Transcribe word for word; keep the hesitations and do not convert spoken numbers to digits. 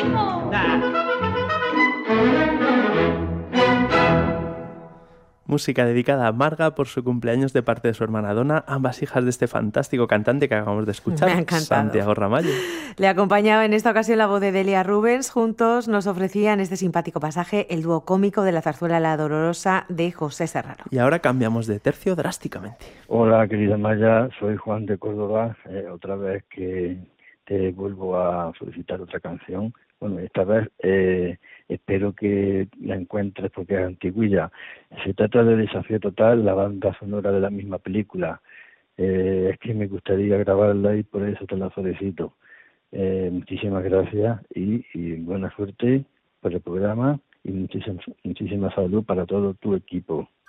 primo! Música dedicada a Marga por su cumpleaños de parte de su hermana Donna, ambas hijas de este fantástico cantante que acabamos de escuchar, Me ha encantado. Santiago Ramallo. Le acompañaba en esta ocasión la voz de Delia Rubens. Juntos nos ofrecían este simpático pasaje el dúo cómico de la zarzuela La Dolorosa de José Serrano. Y ahora cambiamos de tercio drásticamente. Hola, querida Maya, soy Juan de Córdoba. Eh, otra vez que te vuelvo a solicitar otra canción. Bueno, esta vez eh, espero que la encuentres porque es antiguilla. Se trata de Desafío Total, la banda sonora de la misma película. Eh, es que me gustaría grabarla y por eso te la solicito. Eh, muchísimas gracias y, y buena suerte por el programa y muchísima, muchísima salud para todo tu equipo.